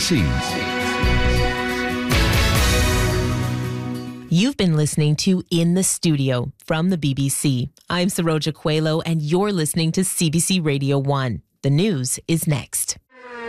BBC. You've been listening to In the Studio from the BBC. I'm Saroja Coelho, and you're listening to CBC Radio 1. The news is next.